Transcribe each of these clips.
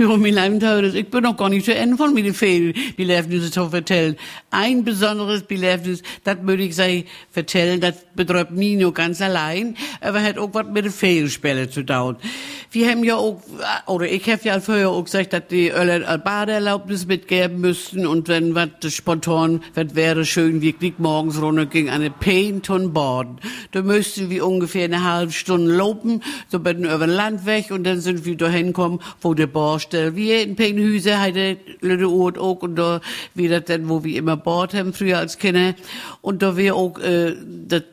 Ja, mein Leibenteuer, ich bin noch gar nicht zu Ende von mir Beleefnissen zu vertellen. Ein besonderes Beleefnis, das würde ich sagen, vertellen, das betrifft mich nur ganz allein, aber hat auch was mit den Fehlspielen zu tun. Wir haben ja auch, oder ich habe ja vorher auch gesagt, dass die Badeerlaubnis mitgeben müssten und wenn was spontan, was wäre schön, wirklich morgens runter ging, eine Ton baden. Da müssten wir ungefähr eine halbe Stunde laufen, so bei den über den Landweg und dann sind wir dahin kommen, wo der Baustelle, wir in Penhüse, hatte Lüde Ort auch und da wieder dann, wo wir immer Bord haben, früher als Kinder. Und da wir auch, das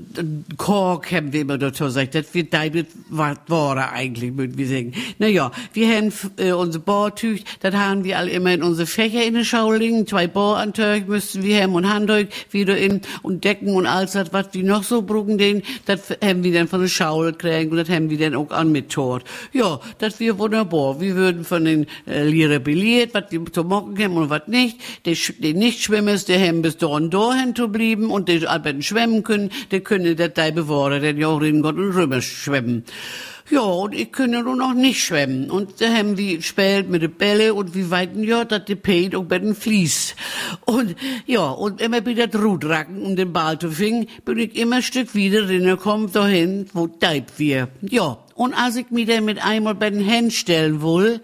Kork haben wir immer dazu gesagt, das wird deine Ware eigentlich, würden wir sagen. Naja, wir haben unser Bordtüch, das haben wir alle immer in unsere Fächer in der Schau liegen, 2 Bordantücher müssten wir haben und Handtuch wieder in und Decken und alles das, was wir noch so brauchen, das haben wir dann von der Schau gekriegt und das haben wir dann auch an mit Tort. Ja, das wir wunderbar. Wir würden von den Lehrer belehrt, was die zu machen haben und was nicht. Die Nicht-Schwimmers, die haben bis dahin zu bleiben und die aber schwimmen können, die können das da bewahren, denn ja auch in Gott und Römer schwimmen. Ja, und ich kann nur noch nicht schwimmen. Und da haben wir gespielt mit den Bälle und wir weiten ja, dass die Paint auch bei den fließt. Und, ja, und immer wieder Rudracken um den Ball zu fingen, bin ich immer ein Stück wieder reingekommen, dahin, wo Deib wir. Ja, und als ich mich dann mit einmal bei den Händen stellen will,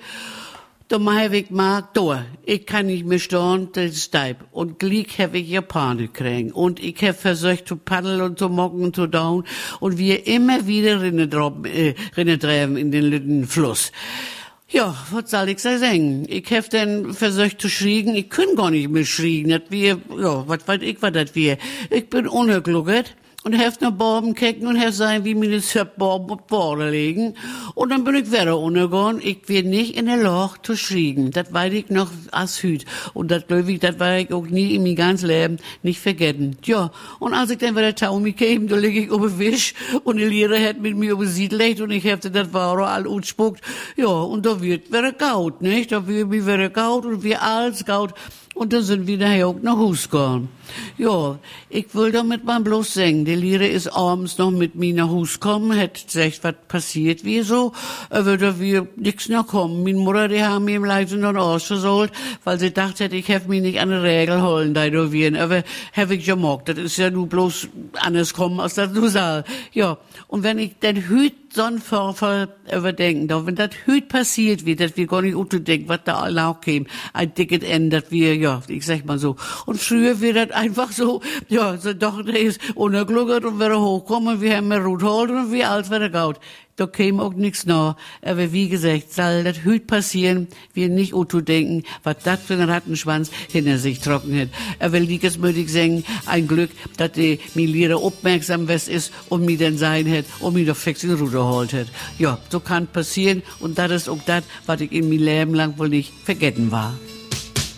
da mach ich mal, ich kann nicht mehr stehen, das ist Deib. Und gleich habe ich ja Panik gekriegt. Und ich habe versucht zu paddeln und zu mocken und zu down. Und wir immer wieder rinnetreiben in den Lütten Fluss. Ja, was soll ich sagen? Ich hab dann versucht zu schriegen, ich kann gar nicht mehr schriegen, das wir, ja, was weiß ich, was das wir. Ich bin unglücklich. Und heft nach Borben kecken und heft sein, wie mir das Borben und Borde legen. Und dann bin ich wieder untergegangen. Ich will nicht in der Loch zu schriegen. Das weiß ich noch als Hüt. Und das glaube ich, das werde ich auch nie in mein ganzes Leben nicht vergessen. Ja. Und als ich dann wieder Taumi käme, da lieg ich auf dem Wisch. Und die Lehrer hat mit mir über sie gelegt und ich hefte das Wahre all utspuckt. Ja. Und da wird wieder gaut, nicht? Da wird mir wieder gaut und wir alles gaut. Und dann sind wir daher auch nach Hause gegangen. Ja, ich will damit mal bloß sagen, der Lehrer ist abends noch mit mir nach Hause gekommen, hat gesagt, was passiert, wie so, aber da wir nix noch kommen. Meine Mutter, die haben mir im Leid noch ausgesollt, weil sie dachte, ich hab mich nicht an die Regel holen, da du wirn. Aber hab ich ja mag, das ist ja nur bloß anders kommen, als das du sagst. Ja, und wenn ich den Hüt so einen Vorfall überdenken darf, wenn das Hüt passiert wird, dass wir gar nicht denken, was da all auch käme, ein dickes Ende, dass wir, ja, ich sag mal so. Und früher wird das einfach so, ja, so doch, der ist untergluckert und wieder hochkommen, wir haben mehr Rut holt und wir alles wieder gaut. Da käme auch nichts nach. Aber wie gesagt, soll das Hüt passieren, wir nicht denken, was das für ein Rattenschwanz hinter sich trocken hat. Aber liegt möchte ich sagen, ein Glück, dass die Lehrer aufmerksam ist und mir dann sein hat und mir doch fix in Ruder holt hat. Ja, so kann passieren und das ist auch das, was ich in meinem Leben lang wohl nicht vergessen war.